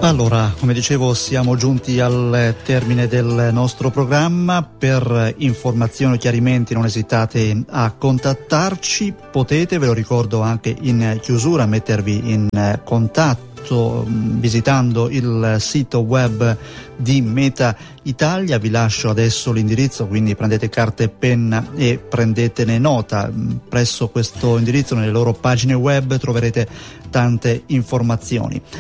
Allora, come dicevo, siamo giunti al termine del nostro programma. Per informazioni o chiarimenti non esitate a contattarci. Potete, ve lo ricordo anche in chiusura, mettervi in contatto visitando il sito web di Meta Italia. Vi lascio adesso l'indirizzo, quindi prendete carta e penna e prendetene nota. Presso questo indirizzo, nelle loro pagine web, troverete tante informazioni.